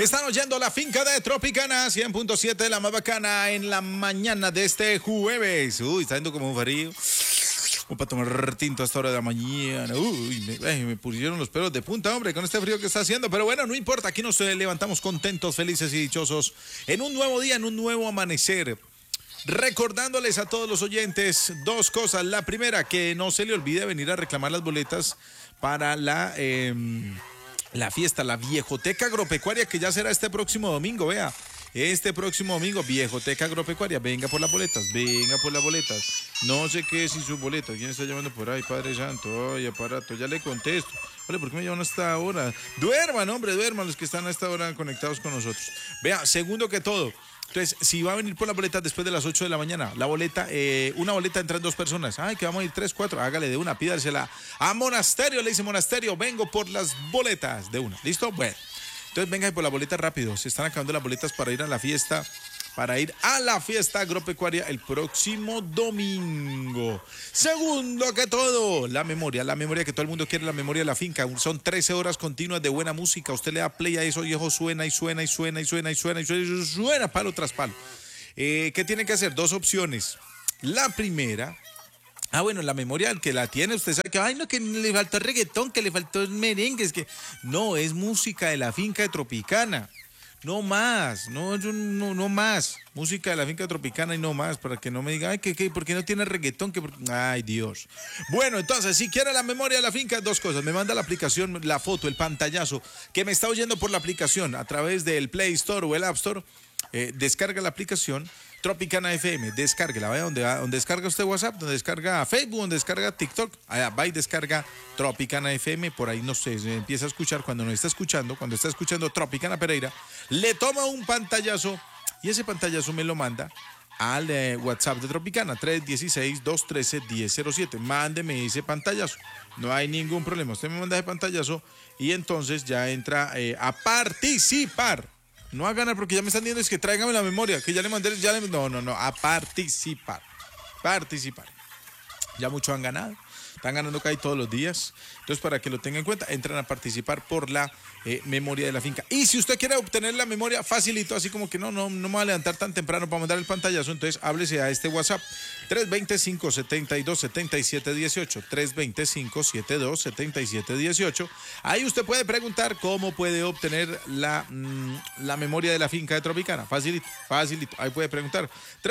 Están oyendo La Finca de Tropicana 100.7 de la más bacana en la mañana de este jueves. Uy, está yendo como un frío. Para tomar tinto a esta hora de la mañana. Uy, me pusieron los pelos de punta, hombre, con este frío que está haciendo. Pero bueno, no importa, aquí nos levantamos contentos, felices y dichosos en un nuevo día, en un nuevo amanecer. Recordándoles a todos los oyentes dos cosas. La primera, que no se le olvide venir a reclamar las boletas para la fiesta, la Viejoteca Agropecuaria, que ya será este próximo domingo, vea. Este próximo domingo, Viejoteca Agropecuaria. Venga por las boletas, venga por las boletas. No sé qué es sin sus boletas. ¿Quién está llamando por ahí? Padre Santo, ay, aparato, ya le contesto. Vale, ¿por qué me llaman a esta hora? Duerman, hombre, duerman los que están a esta hora conectados con nosotros. Vea, segundo que todo. Entonces, si va a venir por las boletas después de las 8 de la mañana, la boleta, una boleta entran dos personas. Ay, que vamos a ir 3, 4, hágale de una, pídasela a Monasterio, le dice Monasterio, vengo por las boletas de una. ¿Listo? Bueno. Entonces venga por la boleta rápido, se están acabando las boletas para ir a la fiesta, agropecuaria el próximo domingo. Segundo que todo, la memoria que todo el mundo quiere, la memoria de la finca. Son 13 horas continuas de buena música, usted le da play a eso y eso suena y suena y suena y suena y suena y suena y suena palo tras palo. ¿Qué tiene que hacer? Dos opciones. La primera... bueno, la memoria, el que la tiene, usted sabe que, ay, no, que le faltó reggaetón, que le faltó merengue, es que, no, es música de la finca de Tropicana, no más, no más, música de la finca de Tropicana y no más, para que no me diga, ay, ¿por qué no tiene reggaetón? Ay, Dios. Bueno, entonces, si quiere la memoria de la finca, dos cosas, me manda la aplicación, la foto, el pantallazo, que me está oyendo por la aplicación, a través del Play Store o el App Store, descarga la aplicación, Tropicana FM, descárguela, vaya donde descarga usted WhatsApp, donde descarga Facebook, donde descarga TikTok, allá va y descarga Tropicana FM, por ahí no sé, se empieza a escuchar cuando está escuchando Tropicana Pereira, le toma un pantallazo y ese pantallazo me lo manda al WhatsApp de Tropicana, 316-213-1007, mándeme ese pantallazo, no hay ningún problema, usted me manda ese pantallazo y entonces ya entra a participar. No a ganar porque ya me están diciendo es que tráigame la memoria, que ya le mandé, no, a participar. Ya muchos han ganado, están ganando casi todos los días. Entonces, para que lo tengan en cuenta, entran a participar por la memoria de la finca. Y si usted quiere obtener la memoria, facilito, así como que no me voy a levantar tan temprano para mandar el pantallazo, entonces háblese a este WhatsApp, 325-727718, 325-727718. Ahí usted puede preguntar cómo puede obtener la memoria de la finca de Tropicana. Facilito. Ahí puede preguntar.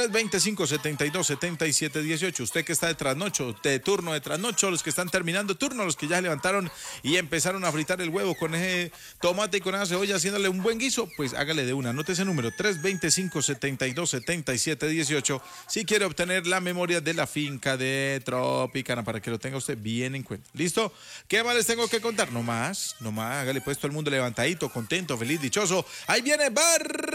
325-727718. Usted que está de trasnocho, de turno de trasnocho, los que están terminando turno, los que ya se levantaron y empezaron a fritar el huevo con ese tomate y con esa cebolla haciéndole un buen guiso, pues hágale de una. Anote ese número, 325-727718, si quiere obtener la memoria de la finca de Tropicana, para que lo tenga usted bien en cuenta. ¿Listo? ¿Qué más les tengo que contar? No más, hágale pues todo el mundo levantadito, contento, feliz, dichoso. Ahí viene Bar